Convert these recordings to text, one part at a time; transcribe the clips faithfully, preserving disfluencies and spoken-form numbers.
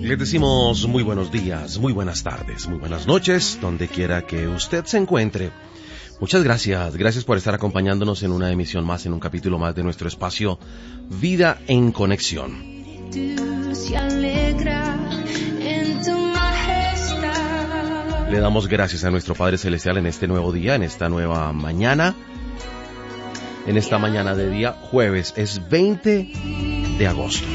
Les decimos muy buenos días, muy buenas tardes, muy buenas noches, donde quiera que usted se encuentre. Muchas gracias, gracias por estar acompañándonos en una emisión más, en un capítulo más de nuestro espacio Vida en Conexión. Le damos gracias a nuestro Padre Celestial en este nuevo día, en esta nueva mañana, en esta mañana de día jueves, es veinte de agosto.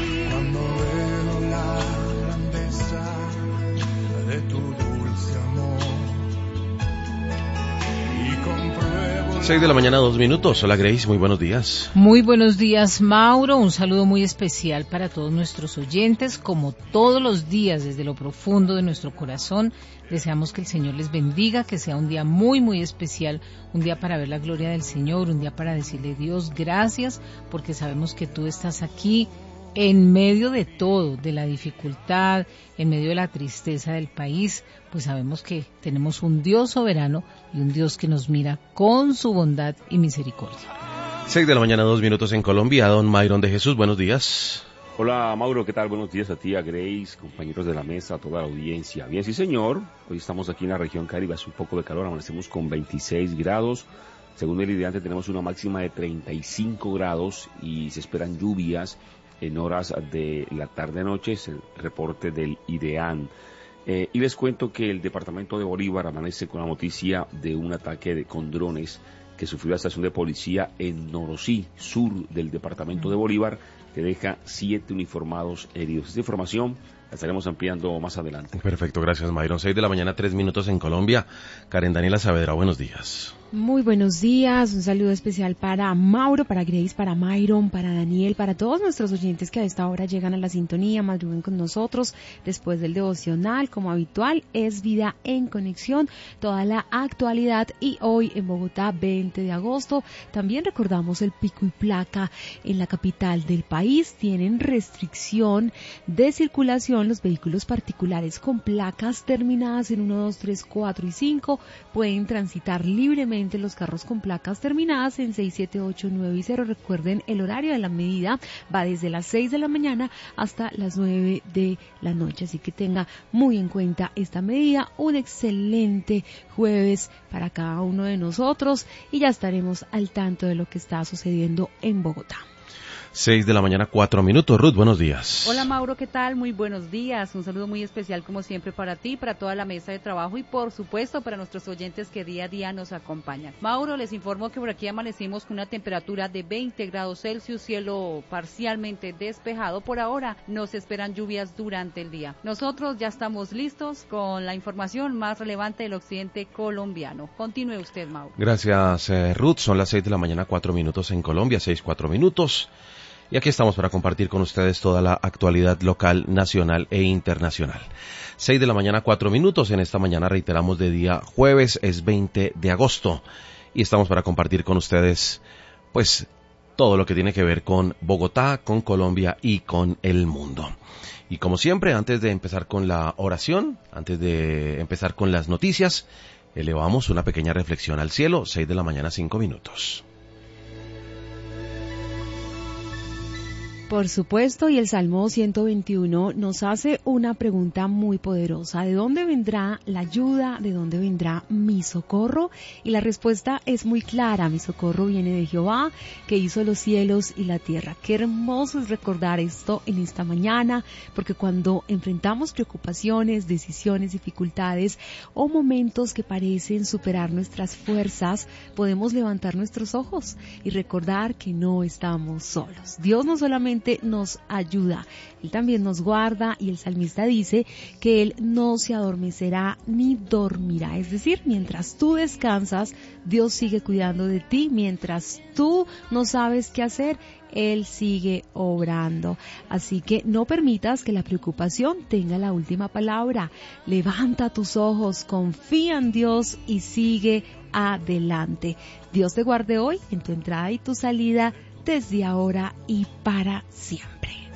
seis de la mañana, dos minutos. Hola Grace, muy buenos días. Muy buenos días, Mauro. Un saludo muy especial para todos nuestros oyentes. Como todos los días, desde lo profundo de nuestro corazón, deseamos que el Señor les bendiga, que sea un día muy, muy especial, un día para ver la gloria del Señor, un día para decirle Dios gracias, porque sabemos que tú estás aquí en medio de todo, de la dificultad, en medio de la tristeza del país, pues sabemos que tenemos un Dios soberano y un Dios que nos mira con su bondad y misericordia. seis de la mañana, dos minutos en Colombia. Don Mayron de Jesús, buenos días. Hola Mauro, ¿qué tal? Buenos días a ti, a Grace, compañeros de la mesa, a toda la audiencia. Bien, sí señor, hoy estamos aquí en la región Caribe, hace un poco de calor, amanecemos con veintiséis grados. Según el ideante tenemos una máxima de treinta y cinco grados y se esperan lluvias en horas de la tarde-noche, es el reporte del IDEAN. Eh, y les cuento que el departamento de Bolívar amanece con la noticia de un ataque de, con drones que sufrió la estación de policía en Norosí, sur del departamento de Bolívar, que deja siete uniformados heridos. Esta información la estaremos ampliando más adelante. Perfecto, gracias Mayron. seis de la mañana, tres minutos en Colombia. Karen Daniela Saavedra, buenos días. Muy buenos días, un saludo especial para Mauro, para Grace, para Mayron, para Daniel, para todos nuestros oyentes que a esta hora llegan a la sintonía, madrugan con nosotros después del devocional, como habitual, es Vida en Conexión, toda la actualidad y hoy en Bogotá, veinte de agosto, también recordamos el pico y placa en la capital del país, tienen restricción de circulación los vehículos particulares con placas terminadas en uno, dos, tres, cuatro y cinco, pueden transitar libremente los carros con placas terminadas en seis, siete, ocho, nueve y cero. Recuerden, el horario de la medida va desde las seis de la mañana hasta las nueve de la noche, así que tenga muy en cuenta esta medida. Un excelente jueves para cada uno de nosotros y ya estaremos al tanto de lo que está sucediendo en Bogotá. seis de la mañana, cuatro minutos. Ruth, buenos días. Hola Mauro, ¿qué tal? Muy buenos días. Un saludo muy especial como siempre para ti, para toda la mesa de trabajo y por supuesto para nuestros oyentes que día a día nos acompañan. Mauro, les informo que por aquí amanecimos con una temperatura de veinte grados Celsius, cielo parcialmente despejado. Por ahora nos esperan lluvias durante el día. Nosotros ya estamos listos con la información más relevante del occidente colombiano. Continúe usted, Mauro. Gracias, eh, Ruth. Son las seis de la mañana, cuatro minutos en Colombia, seis, cuatro minutos. Y aquí estamos para compartir con ustedes toda la actualidad local, nacional e internacional. seis de la mañana, cuatro minutos. En esta mañana reiteramos de día jueves, es veinte de agosto. Y estamos para compartir con ustedes, pues, todo lo que tiene que ver con Bogotá, con Colombia y con el mundo. Y como siempre, antes de empezar con la oración, antes de empezar con las noticias, elevamos una pequeña reflexión al cielo. seis de la mañana, cinco minutos. Por supuesto, y el Salmo ciento veintiuno nos hace una pregunta muy poderosa. ¿De dónde vendrá la ayuda? ¿De dónde vendrá mi socorro? Y la respuesta es muy clara. Mi socorro viene de Jehová, que hizo los cielos y la tierra. Qué hermoso es recordar esto en esta mañana, porque cuando enfrentamos preocupaciones, decisiones, dificultades o momentos que parecen superar nuestras fuerzas, podemos levantar nuestros ojos y recordar que no estamos solos. Dios no solamente nos ayuda, Él también nos guarda, y el salmista dice que Él no se adormecerá ni dormirá, es decir, mientras tú descansas, Dios sigue cuidando de ti, mientras tú no sabes qué hacer, Él sigue obrando. Así que no permitas que la preocupación tenga la última palabra. Levanta tus ojos, confía en Dios y sigue adelante. Dios te guarde hoy en tu entrada y tu salida, desde ahora y para siempre.